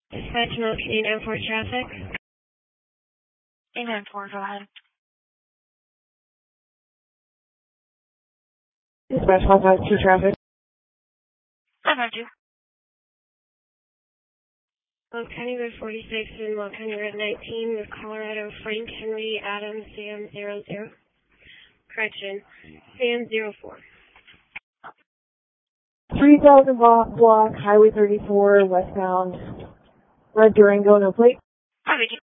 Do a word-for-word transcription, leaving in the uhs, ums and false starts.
Dispatch Mount Canadian Airport traffic. Canadian four, go ahead. Dispatch one five two traffic. five five two. Mount County Road forty-six and Mount County Road nineteen with Colorado Frank Henry Adams Sam zero zero. Correction, Sam zero four. three thousand block, block, Highway thirty-four, westbound. Red Durango, no plate. five eight two.